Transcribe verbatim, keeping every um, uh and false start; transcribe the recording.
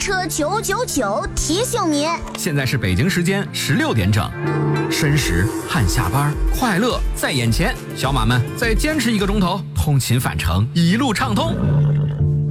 车九九九提醒您， 现在是北京时间十六点整，申时汗下班，快乐在眼前，小马们再坚持一个钟头，通勤返程一路畅通。